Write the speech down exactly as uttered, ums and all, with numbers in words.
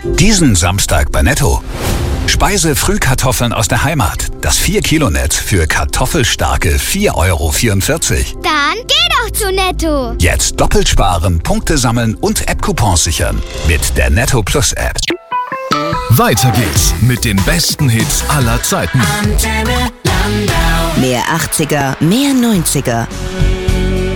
Diesen Samstag bei Netto. Speise-Frühkartoffeln aus der Heimat. Das vier Kilo Netz für kartoffelstarke vier Euro vierundvierzig. Dann geh doch zu Netto. Jetzt doppelt sparen, Punkte sammeln und App-Coupons sichern. Mit der Netto Plus App. Weiter geht's mit den besten Hits aller Zeiten. Mehr achtziger, mehr neunziger.